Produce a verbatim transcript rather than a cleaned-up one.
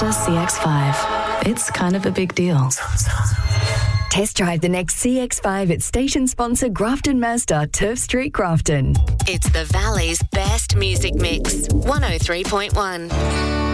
Mazda C X five. It's kind of a big deal. Test drive the next C X five at station sponsor Grafton Mazda, Turf Street, Grafton. It's the Valley's best music mix. one oh three point one.